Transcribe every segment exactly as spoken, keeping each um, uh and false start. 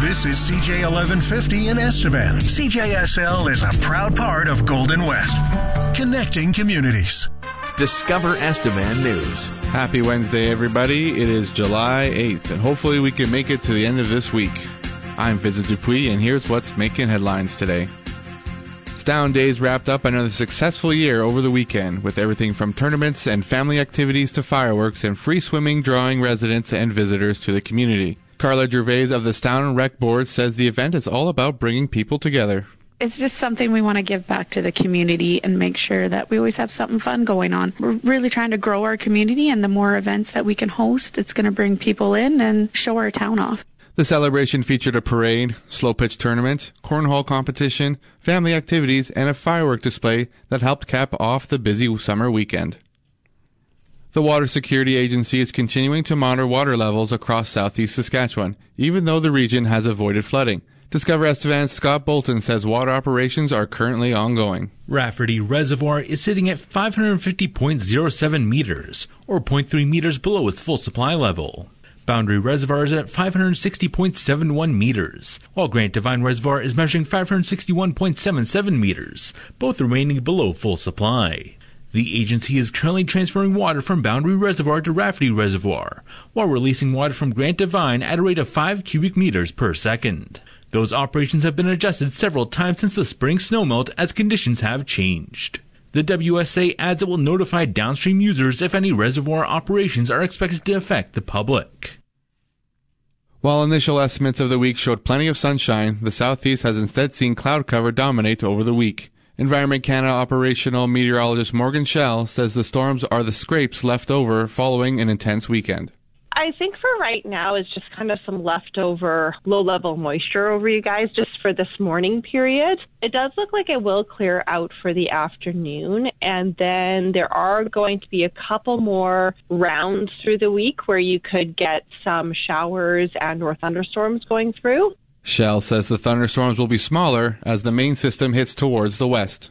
This is C J eleven fifty in Estevan. C J S L is a proud part of Golden West, connecting communities. Discover Estevan News. Happy Wednesday, everybody. It is July eighth, and hopefully we can make it to the end of this week. I'm Vincent Dupuis, and here's what's making headlines today. Down Days wrapped up another successful year over the weekend, with everything from tournaments and family activities to fireworks and free swimming drawing residents and visitors to the community. Carla Gervais of the Stown Rec Board says the event is all about bringing people together. It's just something we want to give back to the community and make sure that we always have something fun going on. We're really trying to grow our community, and the more events that we can host, it's going to bring people in and show our town off. The celebration featured a parade, slow pitch tournament, cornhole competition, family activities, and a firework display that helped cap off the busy summer weekend. The Water Security Agency is continuing to monitor water levels across southeast Saskatchewan, even though the region has avoided flooding. Discover Estevan's Scott Bolton says water operations are currently ongoing. Rafferty Reservoir is sitting at five hundred fifty point zero seven meters, or zero point three meters below its full supply level. Boundary Reservoir is at five hundred sixty point seven one meters, while Grant Devine Reservoir is measuring five hundred sixty-one point seven seven meters, both remaining below full supply. The agency is currently transferring water from Boundary Reservoir to Rafferty Reservoir, while releasing water from Grant Devine at a rate of five cubic meters per second. Those operations have been adjusted several times since the spring snowmelt as conditions have changed. The W S A adds it will notify downstream users if any reservoir operations are expected to affect the public. While initial estimates of the week showed plenty of sunshine, the southeast has instead seen cloud cover dominate over the week. Environment Canada operational meteorologist Morgan Schell says the storms are the scrapes left over following an intense weekend. I think for right now it's just kind of some leftover low-level moisture over you guys just for this morning period. It does look like it will clear out for the afternoon, and then there are going to be a couple more rounds through the week where you could get some showers and or thunderstorms going through. Schell says the thunderstorms will be smaller as the main system hits towards the west.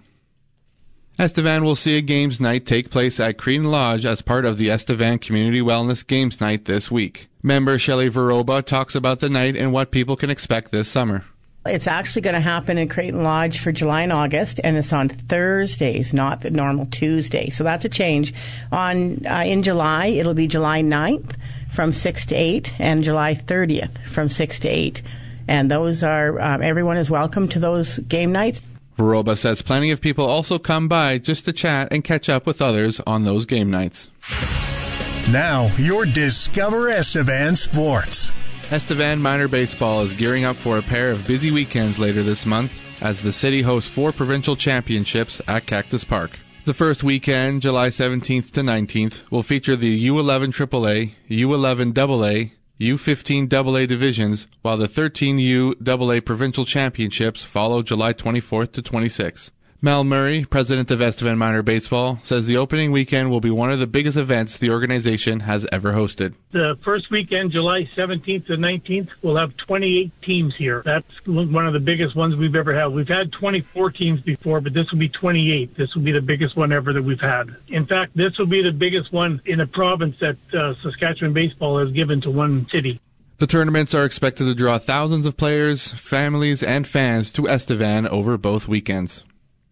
Estevan will see a games night take place at Cretin Lodge as part of the Estevan Community Wellness Games Night this week. Member Shelley Veroba talks about the night and what people can expect this summer. It's actually going to happen in Cretin Lodge for July and August, and it's on Thursdays, not the normal Tuesday. So that's a change. On uh, in July, it'll be July ninth from six to eight, and July thirtieth from six to eight. And those are, um, everyone is welcome to those game nights. Veroba says plenty of people also come by just to chat and catch up with others on those game nights. Now, your Discover Estevan Sports. Estevan Minor Baseball is gearing up for a pair of busy weekends later this month as the city hosts four provincial championships at Cactus Park. The first weekend, July seventeenth to nineteenth, will feature the U eleven triple A, U eleven double A, U fifteen double A divisions, while the thirteen U double A provincial championships follow July twenty-fourth to twenty-sixth. Mel Murray, president of Estevan Minor Baseball, says the opening weekend will be one of the biggest events the organization has ever hosted. The first weekend, July seventeenth to nineteenth, we'll have twenty-eight teams here. That's one of the biggest ones we've ever had. We've had twenty-four teams before, but this will be twenty-eight. This will be the biggest one ever that we've had. In fact, this will be the biggest one in a province that uh, Saskatchewan baseball has given to one city. The tournaments are expected to draw thousands of players, families, and fans to Estevan over both weekends.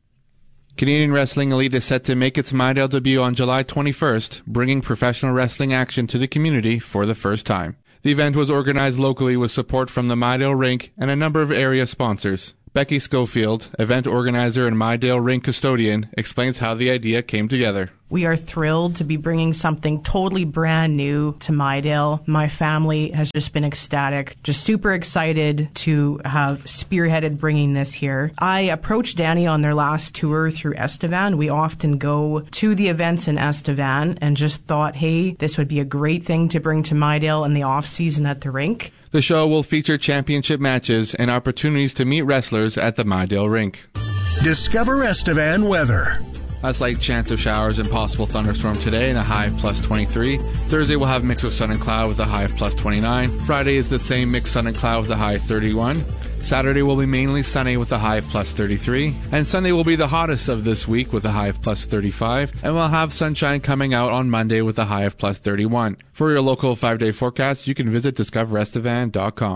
Canadian Wrestling Elite is set to make its Mydale debut on July twenty-first, bringing professional wrestling action to the community for the first time. The event was organized locally with support from the Mydale Rink and a number of area sponsors. Becky Schofield, event organizer and Mydale Rink custodian, explains how the idea came together. We are thrilled to be bringing something totally brand new to Mydale. My family has just been ecstatic, just super excited to have spearheaded bringing this here. I approached Danny on their last tour through Estevan. We often go to the events in Estevan and just thought, hey, this would be a great thing to bring to Mydale in the off-season at the rink. The show will feature championship matches and opportunities to meet wrestlers at the Mydale Rink. Discover Estevan weather. A slight chance of showers and possible thunderstorm today and a high of plus twenty-three. Thursday will have a mix of sun and cloud with a high of plus twenty-nine. Friday is the same mix sun and cloud with a high of thirty-one. Saturday will be mainly sunny with a high of plus thirty-three. And Sunday will be the hottest of this week with a high of plus thirty-five. And we'll have sunshine coming out on Monday with a high of plus thirty-one. For your local five-day forecast, you can visit discover estevan dot com.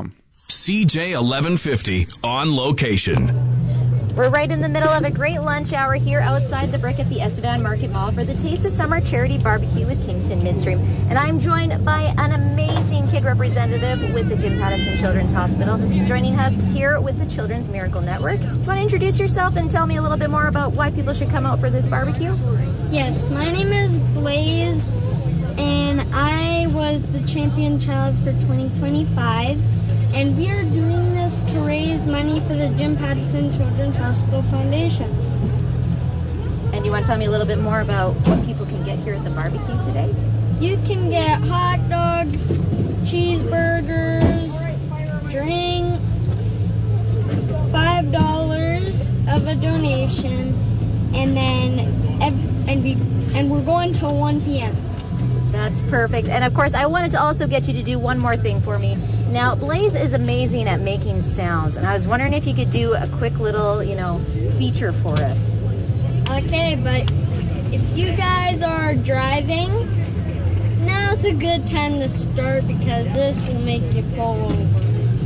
C J eleven fifty on location. We're right in the middle of a great lunch hour here outside the Brick at the Estevan Market Mall for the Taste of Summer Charity Barbecue with Kingston Midstream. And I'm joined by an amazing kid representative with the Jim Pattison Children's Hospital, joining us here with the Children's Miracle Network. Do you want to introduce yourself and tell me a little bit more about why people should come out for this barbecue? Yes, my name is Blaze, and I was the champion child for twenty twenty-five. And we are doing this to raise money for the Jim Pattison Children's Hospital Foundation. And you want to tell me a little bit more about what people can get here at the barbecue today? You can get hot dogs, cheeseburgers, drinks, five dollars of a donation, and then and we and we're going till one p.m. That's perfect. And of course, I wanted to also get you to do one more thing for me. Now, Blaze is amazing at making sounds, and I was wondering if you could do a quick little, you know, feature for us. Okay, but if you guys are driving, now's a good time to start because this will make you pull over.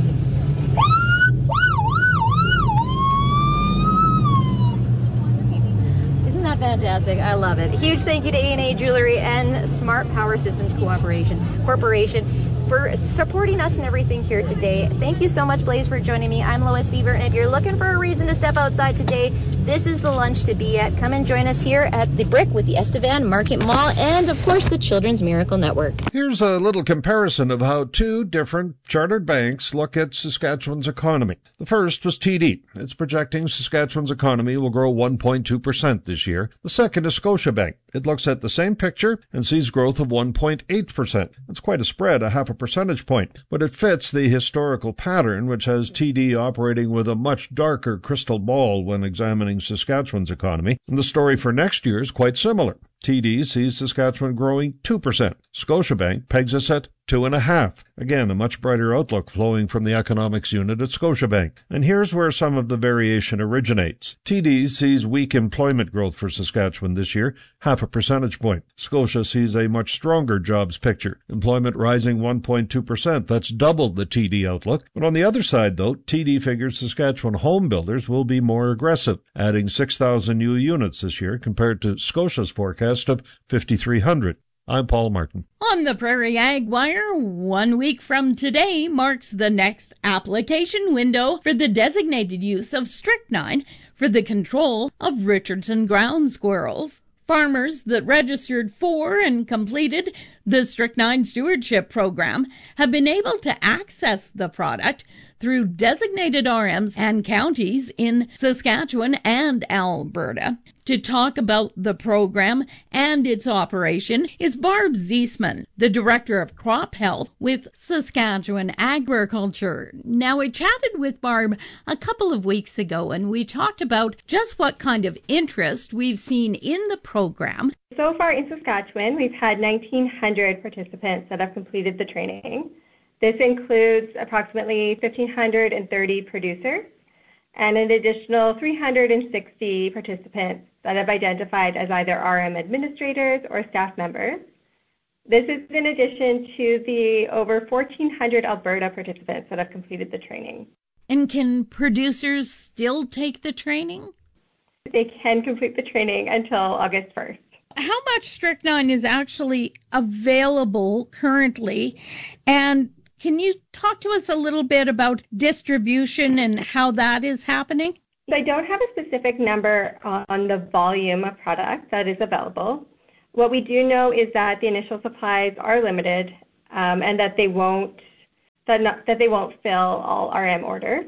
Isn't that fantastic? I love it. Huge thank you to A and A Jewelry and Smart Power Systems Cooperation Corporation for supporting us and everything here today. Thank you so much, Blaze, for joining me. I'm Lois Weaver, and if you're looking for a reason to step outside today, this is the lunch to be at. Come and join us here at the Brick with the Estevan Market Mall and, of course, the Children's Miracle Network. Here's a little comparison of how two different chartered banks look at Saskatchewan's economy. The first was T D. It's projecting Saskatchewan's economy will grow one point two percent this year. The second is Scotiabank. It looks at the same picture and sees growth of one point eight percent. That's quite a spread, a half a percentage point, but it fits the historical pattern, which has T D operating with a much darker crystal ball when examining Saskatchewan's economy. And the story for next year is quite similar. T D sees Saskatchewan growing two percent. Scotiabank pegs us at two point five. Again, a much brighter outlook flowing from the economics unit at Scotiabank. And here's where some of the variation originates. T D sees weak employment growth for Saskatchewan this year, half a percentage point. Scotia sees a much stronger jobs picture. Employment rising one point two percent. That's double the T D outlook. But on the other side, though, T D figures Saskatchewan home builders will be more aggressive, adding six thousand new units this year compared to Scotia's forecast of fifty-three hundred. I'm Paul Martin. On the Prairie Ag Wire, one week from today marks the next application window for the designated use of strychnine for the control of Richardson ground squirrels. Farmers that registered for and completed the Strychnine Stewardship Program have been able to access the product through designated R Ms and counties in Saskatchewan and Alberta. To talk about the program and its operation is Barb Ziesman, the Director of Crop Health with Saskatchewan Agriculture. Now, we chatted with Barb a couple of weeks ago, and we talked about just what kind of interest we've seen in the program. So far in Saskatchewan, we've had nineteen hundred participants that have completed the training. This includes approximately one thousand five hundred thirty producers and an additional three hundred sixty participants that have identified as either R M administrators or staff members. This is in addition to the over fourteen hundred Alberta participants that have completed the training. And can producers still take the training? They can complete the training until August first. How much strychnine is actually available currently? And can you talk to us a little bit about distribution and how that is happening? I don't have a specific number on the volume of product that is available. What we do know is that the initial supplies are limited um, and that they won't that, not, that they won't fill all R M orders.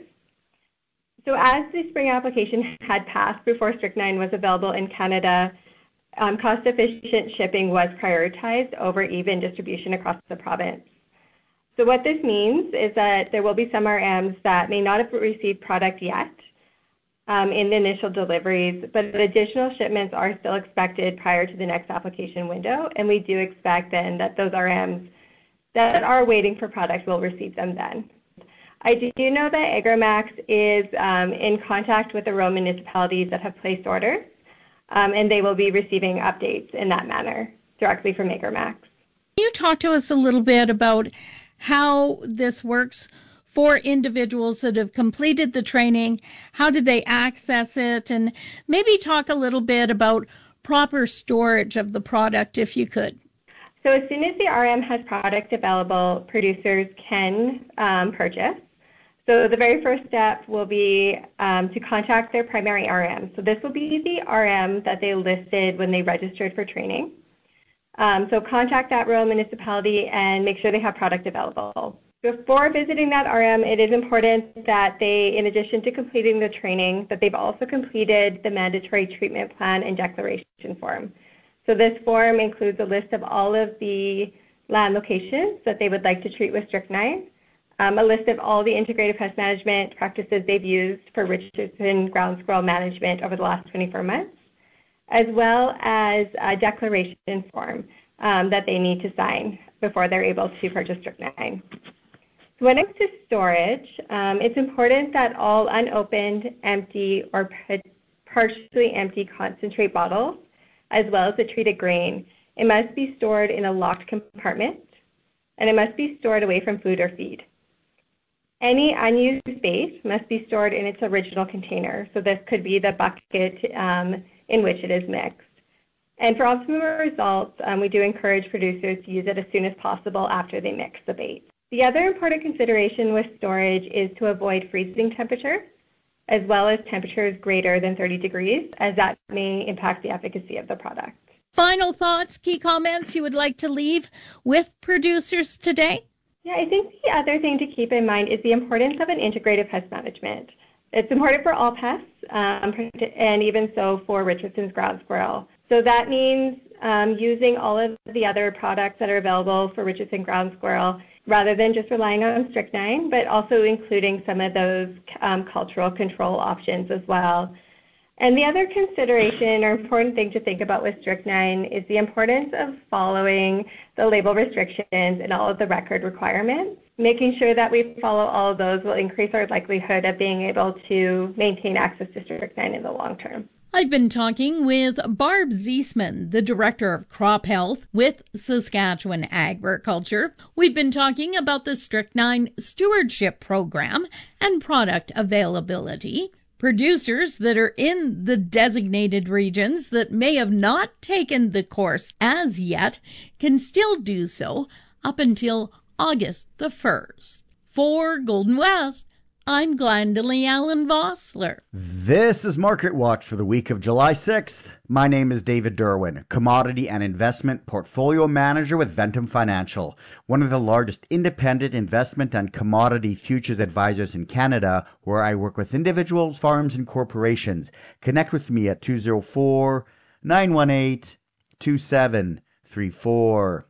So as the spring application had passed before strychnine was available in Canada, um, cost-efficient shipping was prioritized over even distribution across the province. So what this means is that there will be some R Ms that may not have received product yet um, in the initial deliveries, but additional shipments are still expected prior to the next application window, and we do expect then that those R Ms that are waiting for product will receive them then. I do know that Agramax is um, in contact with the rural municipalities that have placed orders, um, and they will be receiving updates in that manner directly from Agramax. Can you talk to us a little bit about how this works for individuals that have completed the training? How did they access it? And maybe talk a little bit about proper storage of the product, if you could. So as soon as the R M has product available, producers can um, purchase. So the very first step will be um, to contact their primary R M. So this will be the R M that they listed when they registered for training. Um, so contact that rural municipality and make sure they have product available. Before visiting that R M, it is important that they, in addition to completing the training, that they've also completed the mandatory treatment plan and declaration form. So this form includes a list of all of the land locations that they would like to treat with strychnine, um, a list of all the integrated pest management practices they've used for Richardson ground squirrel management over the last twenty-four months, as well as a declaration form um, that they need to sign before they're able to purchase strychnine. So when it comes to storage, um, it's important that all unopened, empty, or partially empty concentrate bottles, as well as the treated grain, it must be stored in a locked compartment, and it must be stored away from food or feed. Any unused space must be stored in its original container. So this could be the bucket um, in which it is mixed. And for optimum results, um, we do encourage producers to use it as soon as possible after they mix the bait. The other important consideration with storage is to avoid freezing temperature, as well as temperatures greater than thirty degrees, as that may impact the efficacy of the product. Final thoughts, key comments you would like to leave with producers today? Yeah, I think the other thing to keep in mind is the importance of an integrated pest management. It's important for all pests, um, and even so for Richardson's ground squirrel. So that means um, using all of the other products that are available for Richardson ground squirrel, rather than just relying on strychnine, but also including some of those um, cultural control options as well. And the other consideration or important thing to think about with strychnine is the importance of following the label restrictions and all of the record requirements. Making sure that we follow all of those will increase our likelihood of being able to maintain access to strychnine in the long term. I've been talking with Barb Ziesman, the Director of Crop Health with Saskatchewan Agriculture. We've been talking about the Strychnine Stewardship Program and product availability. Producers that are in the designated regions that may have not taken the course as yet can still do so up until August the first. For Golden West, I'm Glendalee Allen Vossler. This is Market Watch for the week of July sixth. My name is David Derwin, Commodity and Investment Portfolio Manager with Ventum Financial, one of the largest independent investment and commodity futures advisors in Canada, where I work with individuals, farms, and corporations. Connect with me at two oh four, nine one eight, two seven three four.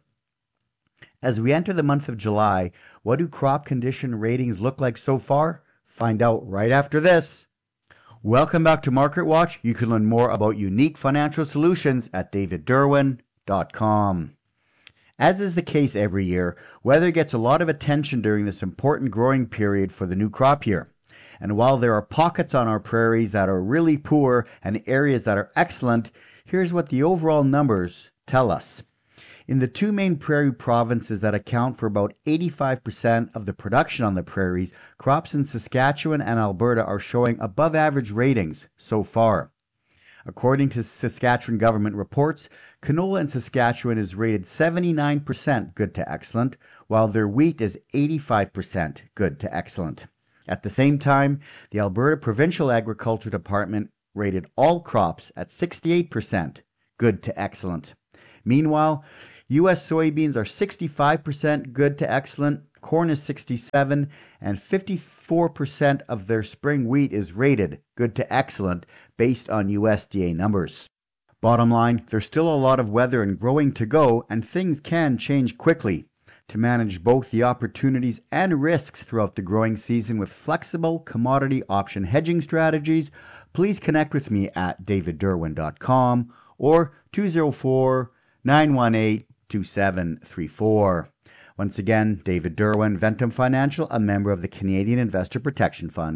As we enter the month of July, what do crop condition ratings look like so far? Find out right after this. Welcome back to Market Watch. You can learn more about unique financial solutions at david derwin dot com. As is the case every year, weather gets a lot of attention during this important growing period for the new crop year. And while there are pockets on our prairies that are really poor and areas that are excellent, here's what the overall numbers tell us. In the two main prairie provinces that account for about eighty-five percent of the production on the prairies, crops in Saskatchewan and Alberta are showing above average ratings so far. According to Saskatchewan government reports, canola in Saskatchewan is rated seventy-nine percent good to excellent, while their wheat is eighty-five percent good to excellent. At the same time, the Alberta Provincial Agriculture Department rated all crops at sixty-eight percent good to excellent. Meanwhile, U S soybeans are sixty-five percent good to excellent, corn is sixty-seven, and fifty-four percent of their spring wheat is rated good to excellent based on U S D A numbers. Bottom line, there's still a lot of weather and growing to go, and things can change quickly. To manage both the opportunities and risks throughout the growing season with flexible commodity option hedging strategies, please connect with me at david derwin dot com or two oh four, nine one eight, two seven three four. Once again, David Derwin, Ventum Financial, a member of the Canadian Investor Protection Fund.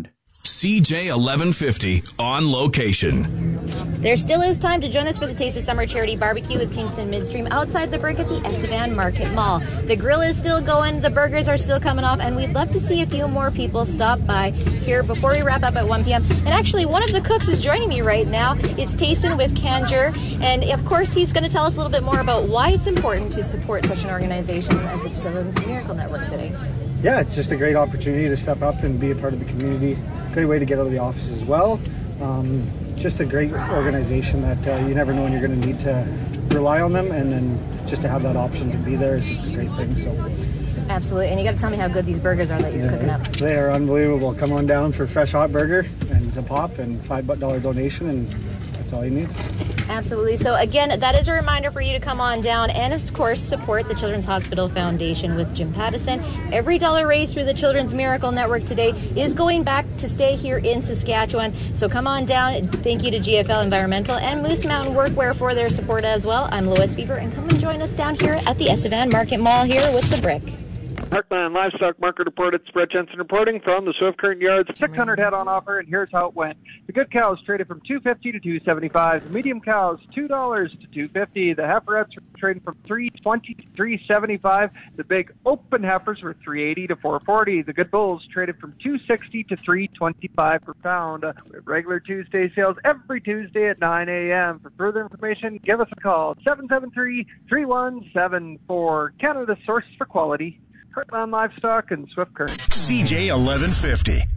C J eleven fifty on location. There still is time to join us for the Taste of Summer Charity Barbecue with Kingston Midstream outside the brick at the Estevan Market Mall. The grill is still going, the burgers are still coming off, and we'd love to see a few more people stop by here before we wrap up at one p.m. And actually, one of the cooks is joining me right now. It's Tayson with Kanger, and of course, he's going to tell us a little bit more about why it's important to support such an organization as the Children's Miracle Network today. Yeah, it's just a great opportunity to step up and be a part of the community. Great way to get out of the office as well. Um, just a great organization that uh, you never know when you're going to need to rely on them, and then just to have that option to be there is just a great thing. So, absolutely, and you got to tell me how good these burgers are that you're yeah, cooking up. They are unbelievable. Come on down for a fresh hot burger and a pop and five dollar donation, and that's all you need. Absolutely. So again, that is a reminder for you to come on down and, of course, support the Children's Hospital Foundation with Jim Pattison. Every dollar raised through the Children's Miracle Network today is going back to stay here in Saskatchewan. So come on down. Thank you to G F L Environmental and Moose Mountain Workwear for their support as well. I'm Lois Weaver, and come and join us down here at the Estevan Market Mall here with the Brick. Heartland Livestock Market Report. It's Brett Jensen reporting from the Swift Current Yards. six hundred head on offer, and here's how it went. The good cows traded from two fifty to two seventy-five. The medium cows two dollars to two fifty. The heiferettes were trading from three twenty to three seventy-five. The big open heifers were three eighty to four forty. The good bulls traded from two sixty to three twenty-five per pound. Uh, we have regular Tuesday sales every Tuesday at nine a.m. For further information, give us a call, seven seven three, three one seven four. Canada's source for quality. Heartland Livestock and Swift Current. C J eleven fifty.